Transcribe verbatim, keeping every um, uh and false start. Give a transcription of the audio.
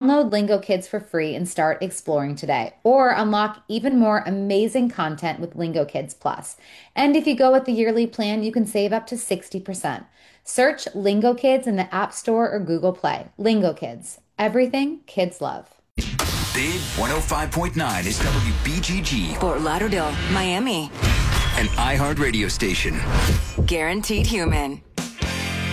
Download Lingo Kids for free and start exploring today. Or unlock even more amazing content with Lingo Kids Plus. And if you go with the yearly plan, you can save up to sixty percent. Search Lingo Kids in the App Store or Google Play. Lingo Kids. Everything kids love. Big one oh five point nine is W B G G. Fort Lauderdale, Miami. An iHeart radio station. Guaranteed human.